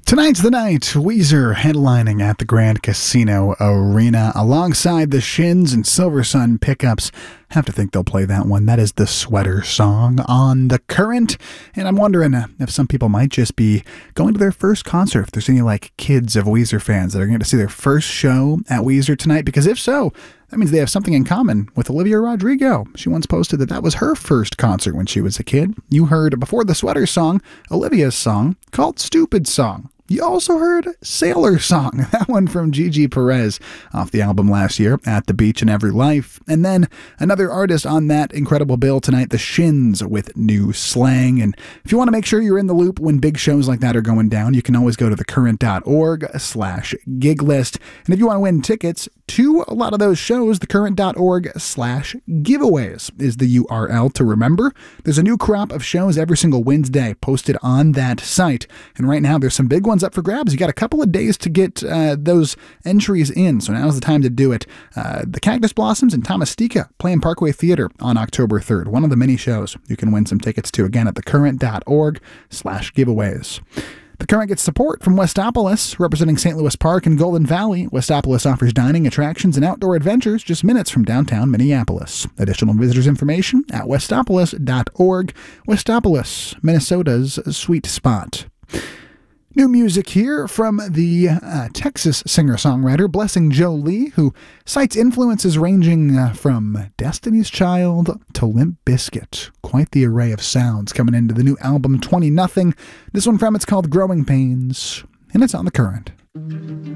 Tonight's the night. Weezer headlining at the Grand Casino Arena alongside the Shins and Silver Sun Pickups. Have to think they'll play that one. That is the Sweater Song on The Current. And I'm wondering if some people might just be going to their first concert, if there's any kids of Weezer fans that are going to see their first show at Weezer tonight. Because if so, that means they have something in common with Olivia Rodrigo. She once posted that was her first concert when she was a kid. You heard before the Sweater Song, Olivia's song called Stupid Song. You also heard Sailor Song, that one from Gigi Perez off the album last year, At the Beach in Every Life. And then another artist on that incredible bill tonight, the Shins with New Slang. And if you want to make sure you're in the loop when big shows like that are going down, you can always go to thecurrent.org/gig list. And if you want to win tickets to a lot of those shows, thecurrent.org/giveaways is the URL to remember. There's a new crop of shows every single Wednesday posted on that site. And right now there's some big ones up for grabs. You got a couple of days to get those entries in, so now's the time to do it. The Cactus Blossoms and Thomastika playing Parkway Theater on October 3rd. One of the many shows you can win some tickets to, again, at thecurrent.org/giveaways. The Current gets support from Westopolis, representing St. Louis Park and Golden Valley. Westopolis offers dining, attractions, and outdoor adventures just minutes from downtown Minneapolis. Additional visitors information at westopolis.org. Westopolis, Minnesota's sweet spot. New music here from the Texas singer-songwriter Blessing Jolie, who cites influences ranging from Destiny's Child to Limp Bizkit. Quite the array of sounds coming into the new album 20 Nothing. This one from it's called Growing Pains, and it's on The Current.